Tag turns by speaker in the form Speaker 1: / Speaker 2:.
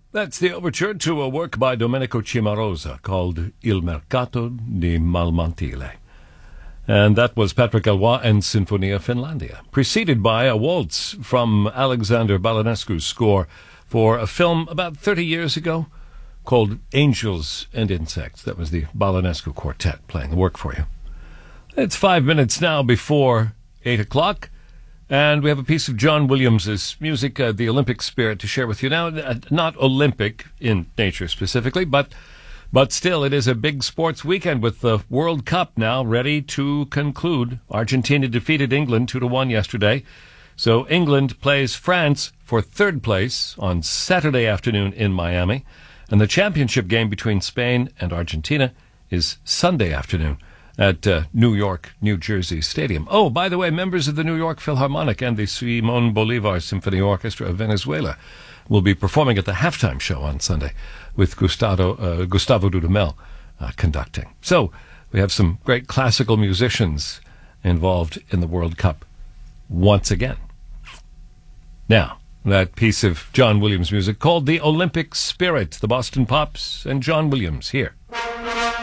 Speaker 1: That's the overture to a work by Domenico Cimarosa called Il Mercato di Malmantile. And that was Patrick Laloy and Sinfonia Finlandia, preceded by a waltz from Alexander Balanescu's score for a film about 30 years ago called Angels and Insects. That was the Balanescu Quartet playing the work for you. It's 5 minutes now before 8 o'clock, and we have a piece of John Williams' music, The Olympic Spirit, to share with you now. Not Olympic in nature specifically, but still it is a big sports weekend with the World Cup now ready to conclude. Argentina defeated England 2-1 yesterday. So England plays France for third place on Saturday afternoon in Miami. And the championship game between Spain and Argentina is Sunday afternoon at New York, New Jersey Stadium. Oh, by the way, members of the New York Philharmonic and the Simón Bolívar Symphony Orchestra of Venezuela will be performing at the halftime show on Sunday with Gustavo Dudamel conducting. So we have some great classical musicians involved in the World Cup once again. Now, that piece of John Williams music called The Olympic Spirit, the Boston Pops and John Williams here.